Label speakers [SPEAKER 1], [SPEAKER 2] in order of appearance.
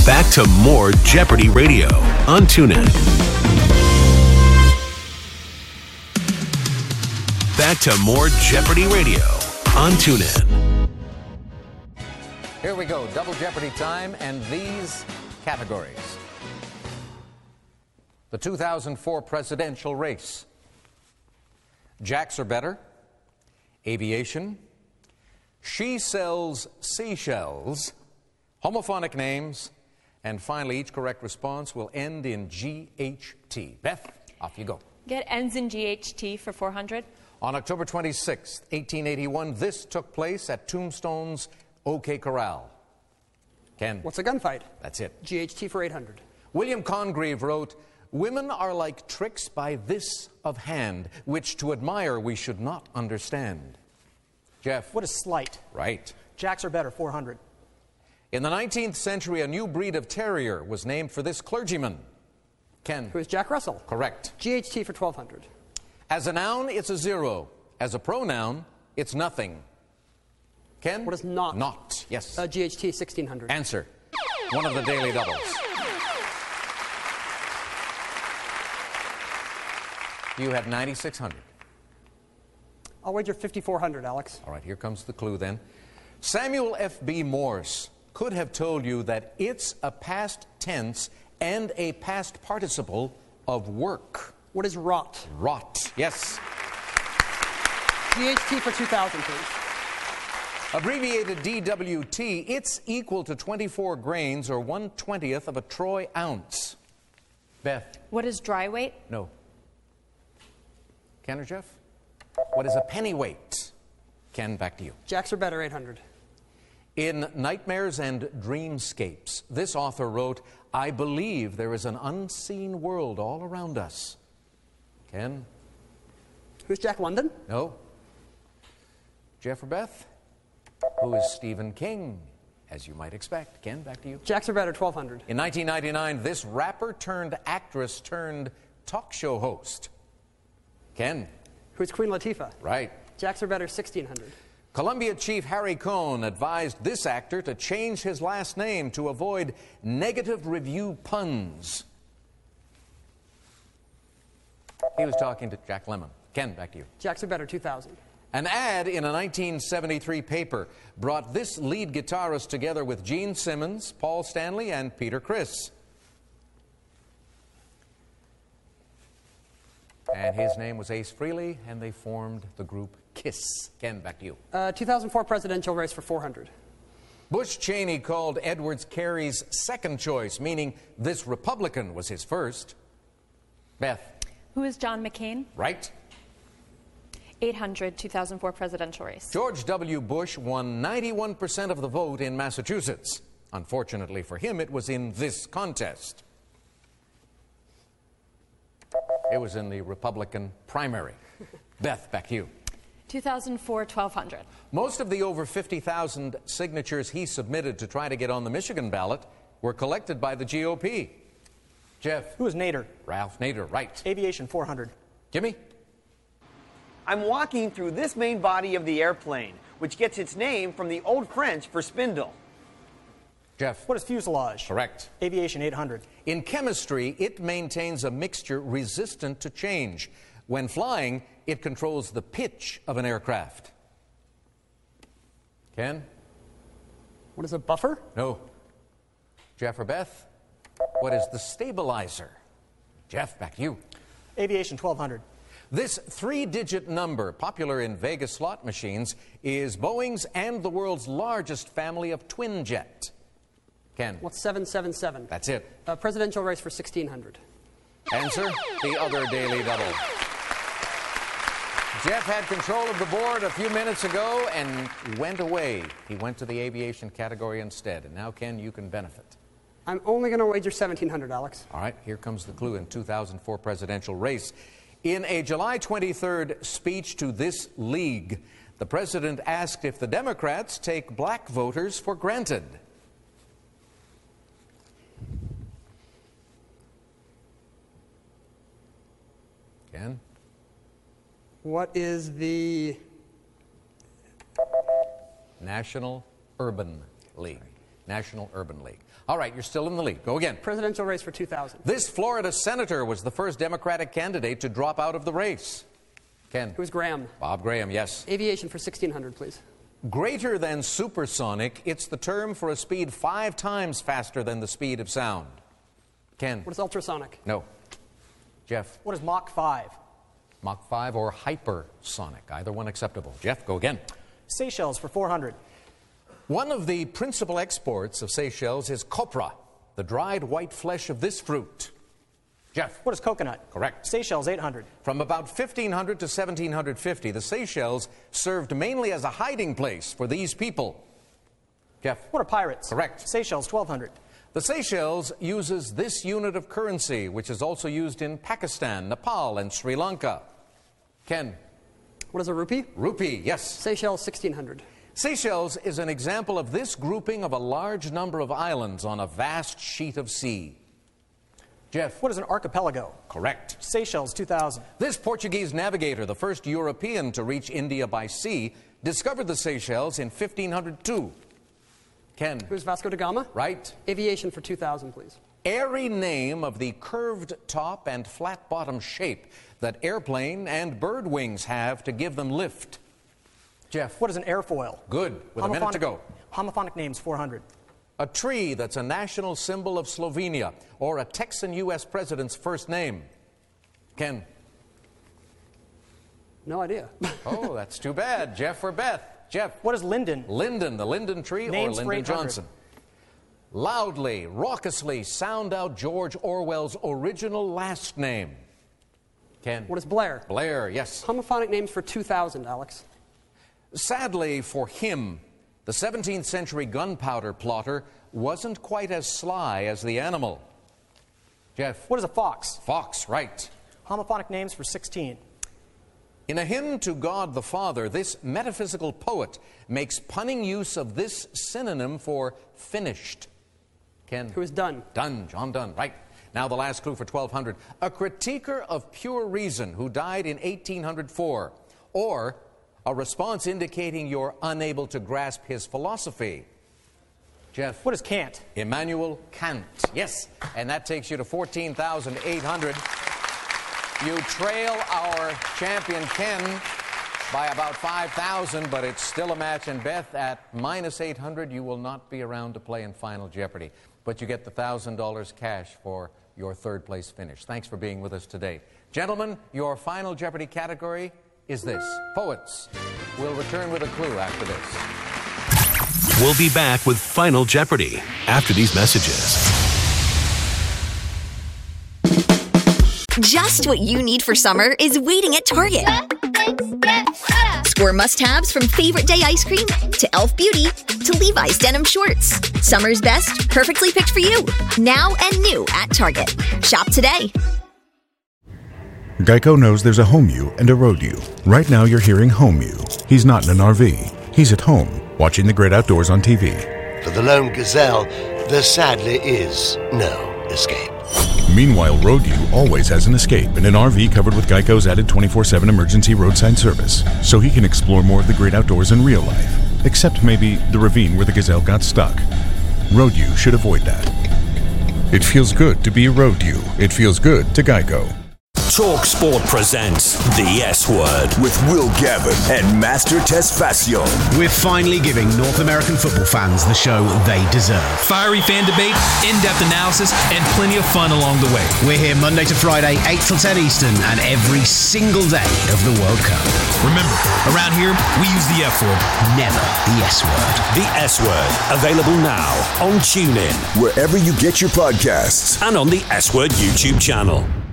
[SPEAKER 1] Back to more Jeopardy Radio on TuneIn. Back to more Jeopardy Radio on TuneIn.
[SPEAKER 2] Here we go, double Jeopardy time, and these categories. The 2004 presidential race. Jacks are better. Aviation. She sells seashells. Homophonic names. And finally, each correct response will end in GHT. Beth, off you go.
[SPEAKER 3] Get ends in GHT for 400.
[SPEAKER 2] On October 26, 1881, this took place at Tombstone's OK Corral. Ken.
[SPEAKER 4] What's a gunfight?
[SPEAKER 2] That's it.
[SPEAKER 4] GHT for 800.
[SPEAKER 2] William Congreve wrote, "Women are like tricks by this of hand, which to admire we should not understand." Jeff.
[SPEAKER 4] What is slight?
[SPEAKER 2] Right.
[SPEAKER 4] Jacks are better, 400.
[SPEAKER 2] In the 19th century, a new breed of terrier was named for this clergyman. Ken.
[SPEAKER 4] Who is Jack Russell?
[SPEAKER 2] Correct.
[SPEAKER 4] GHT for 1200.
[SPEAKER 2] As a noun, it's a 0. As a pronoun, it's nothing. Ken?
[SPEAKER 4] What is not?
[SPEAKER 2] Not, yes.
[SPEAKER 4] GHT 1600.
[SPEAKER 2] Answer. One of the daily doubles. You had 9,600.
[SPEAKER 4] I'll wager 5,400, Alex.
[SPEAKER 2] All right, here comes the clue then. Samuel F.B. Morse could have told you that it's a past tense and a past participle of work.
[SPEAKER 4] What is rot?
[SPEAKER 2] Rot, yes.
[SPEAKER 4] GHT for 2,000, please.
[SPEAKER 2] Abbreviated DWT, it's equal to 24 grains or 1/20th of a troy ounce. Beth.
[SPEAKER 3] What is dry weight?
[SPEAKER 2] No. Ken or Jeff? What is a pennyweight? Ken, back to you.
[SPEAKER 4] Jacks are better, 800.
[SPEAKER 2] In Nightmares and Dreamscapes, this author wrote, "I believe there is an unseen world all around us." Ken?
[SPEAKER 4] Who's Jack London?
[SPEAKER 2] No. Jeff or Beth? Who is Stephen King, as you might expect? Ken, back to you.
[SPEAKER 4] Jacks are better, 1,200.
[SPEAKER 2] In 1999, this rapper turned actress turned talk show host. Ken?
[SPEAKER 4] Who's Queen Latifah?
[SPEAKER 2] Right.
[SPEAKER 4] Jacks are better, 1,600.
[SPEAKER 2] Columbia chief Harry Cohn advised this actor to change his last name to avoid negative review puns. He was talking to Jack Lemmon. Ken, back to you.
[SPEAKER 4] Jacks are better, 2,000.
[SPEAKER 2] An ad in a 1973 paper brought this lead guitarist together with Gene Simmons, Paul Stanley, and Peter Criss. And his name was Ace Frehley, and they formed the group KISS. Ken, back to you.
[SPEAKER 4] 2004 presidential race for 400.
[SPEAKER 2] Bush Cheney called Edwards Carey's second choice, meaning this Republican was his first. Beth.
[SPEAKER 3] Who is John McCain?
[SPEAKER 2] Right.
[SPEAKER 3] 800, 2004 presidential race.
[SPEAKER 2] George W. Bush won 91% of the vote in Massachusetts. Unfortunately for him, it was in this contest. It was in the Republican primary. Beth, back to you.
[SPEAKER 3] 2004, 1200.
[SPEAKER 2] Most of the over 50,000 signatures he submitted to try to get on the Michigan ballot were collected by the GOP. Jeff.
[SPEAKER 4] Who is Nader?
[SPEAKER 2] Ralph Nader, right.
[SPEAKER 4] Aviation, 400.
[SPEAKER 2] Jimmy?
[SPEAKER 5] I'm walking through this main body of the airplane, which gets its name from the Old French for spindle.
[SPEAKER 2] Jeff.
[SPEAKER 4] What is fuselage?
[SPEAKER 2] Correct.
[SPEAKER 4] Aviation, 800.
[SPEAKER 2] In chemistry, it maintains a mixture resistant to change. When flying, it controls the pitch of an aircraft. Ken?
[SPEAKER 4] What is a buffer?
[SPEAKER 2] No. Jeff or Beth? What is the stabilizer? Jeff, back to you.
[SPEAKER 4] Aviation, 1200.
[SPEAKER 2] This 3-digit number, popular in Vegas slot machines, is Boeing's and the world's largest family of twin jet. Ken?
[SPEAKER 4] What's 777?
[SPEAKER 2] That's it.
[SPEAKER 4] Presidential race for 1,600.
[SPEAKER 2] Answer, the other daily double. Jeff had control of the board a few minutes ago and went away. He went to the aviation category instead. And now, Ken, you can benefit.
[SPEAKER 4] I'm only going to wager 1,700, Alex.
[SPEAKER 2] All right, here comes the clue in 2004 presidential race. In a July 23rd speech to this league, the president asked if the Democrats take black voters for granted. Ken?
[SPEAKER 4] What is the
[SPEAKER 2] National Urban League. National Urban League. All right, you're still in the lead. Go again.
[SPEAKER 4] Presidential race for 2000.
[SPEAKER 2] This Florida senator was the first Democratic candidate to drop out of the race. Ken.
[SPEAKER 4] Who's Graham?
[SPEAKER 2] Bob Graham, yes.
[SPEAKER 4] Aviation for 1600, please.
[SPEAKER 2] Greater than supersonic, it's the term for a speed 5 times faster than the speed of sound. Ken.
[SPEAKER 4] What is ultrasonic?
[SPEAKER 2] No. Jeff.
[SPEAKER 6] What is Mach 5?
[SPEAKER 2] Mach 5 or hypersonic. Either one acceptable. Jeff, go again.
[SPEAKER 6] Seychelles for 400.
[SPEAKER 2] One of the principal exports of Seychelles is copra, the dried white flesh of this fruit. Jeff.
[SPEAKER 6] What is coconut?
[SPEAKER 2] Correct.
[SPEAKER 6] Seychelles 800.
[SPEAKER 2] From about 1500 to 1750, the Seychelles served mainly as a hiding place for these people. Jeff.
[SPEAKER 6] What are pirates?
[SPEAKER 2] Correct.
[SPEAKER 6] Seychelles 1200.
[SPEAKER 2] The Seychelles uses this unit of currency, which is also used in Pakistan, Nepal, and Sri Lanka. Ken.
[SPEAKER 4] What is a rupee?
[SPEAKER 2] Rupee, yes.
[SPEAKER 4] Seychelles 1600.
[SPEAKER 2] Seychelles is an example of this grouping of a large number of islands on a vast sheet of sea. Jeff.
[SPEAKER 6] What is an archipelago?
[SPEAKER 2] Correct.
[SPEAKER 6] Seychelles 2000.
[SPEAKER 2] This Portuguese navigator, the first European to reach India by sea, discovered the Seychelles in 1502. Ken.
[SPEAKER 4] Who's Vasco da Gama?
[SPEAKER 2] Right.
[SPEAKER 4] Aviation for 2000, please.
[SPEAKER 2] Airy name of the curved top and flat bottom shape that airplane and bird wings have to give them lift. Jeff.
[SPEAKER 6] What is an airfoil?
[SPEAKER 2] Good. With a minute to go.
[SPEAKER 6] Homophonic names 400.
[SPEAKER 2] A tree that's a national symbol of Slovenia, or a Texan U.S. president's first name. Ken.
[SPEAKER 4] No idea.
[SPEAKER 2] Oh, that's too bad. Jeff or Beth? Jeff.
[SPEAKER 6] What is linden?
[SPEAKER 2] Linden, the linden tree,
[SPEAKER 6] Names
[SPEAKER 2] or
[SPEAKER 6] for
[SPEAKER 2] Lyndon
[SPEAKER 6] 800.
[SPEAKER 2] Johnson. Loudly, raucously sound out George Orwell's original last name. Ken.
[SPEAKER 4] What is Blair?
[SPEAKER 2] Blair, yes.
[SPEAKER 4] Homophonic names for 2000, Alex.
[SPEAKER 2] Sadly for him, the 17th century gunpowder plotter wasn't quite as sly as the animal. Jeff.
[SPEAKER 6] What is a fox?
[SPEAKER 2] Fox, right.
[SPEAKER 6] Homophonic names for 16.
[SPEAKER 2] In a hymn to God the Father, this metaphysical poet makes punning use of this synonym for finished. Ken.
[SPEAKER 4] Who is Donne?
[SPEAKER 2] Donne, John Donne, right. Now the last clue for 1200. A critiquer of pure reason who died in 1804. Or a response indicating you're unable to grasp his philosophy. Jeff.
[SPEAKER 6] What is Kant?
[SPEAKER 2] Immanuel Kant. Yes. And that takes you to 14,800. You trail our champion Ken by about 5,000, but it's still a match. And Beth, at minus 800, you will not be around to play in Final Jeopardy. But you get the $1,000 cash for your third place finish. Thanks for being with us today. Gentlemen, your Final Jeopardy category is this: poets. We'll return with a clue after this.
[SPEAKER 1] We'll be back with Final Jeopardy after these messages.
[SPEAKER 7] Just what you need for summer is waiting at Target. Score must-haves from favorite day ice cream to Elf Beauty to Levi's denim shorts. Summer's best, perfectly picked for you. Now and new at Target. Shop today.
[SPEAKER 8] Geico knows there's a home you and a road you. Right now you're hearing home you. He's not in an RV. He's at home, watching the great outdoors on TV.
[SPEAKER 9] For the lone gazelle, there sadly is no escape.
[SPEAKER 8] Meanwhile, Road U always has an escape in an RV covered with Geico's added 24/7 emergency roadside service, so he can explore more of the great outdoors in real life, except maybe the ravine where the gazelle got stuck. Road U should avoid that. It feels good to be a Road U. It feels good to Geico.
[SPEAKER 1] Talk Sport presents The S Word
[SPEAKER 10] with Will Gavin and Master Tesfacion.
[SPEAKER 11] We're finally giving North American football fans the show they deserve.
[SPEAKER 12] Fiery fan debate, in-depth analysis, and plenty of fun along the way.
[SPEAKER 11] We're here Monday to Friday, 8 till 10 Eastern, and every single day of the World Cup.
[SPEAKER 12] Remember, around here, we use the F word.
[SPEAKER 11] Never the S word.
[SPEAKER 1] The S Word, available now on TuneIn,
[SPEAKER 10] wherever you get your podcasts,
[SPEAKER 1] and on the S Word YouTube channel.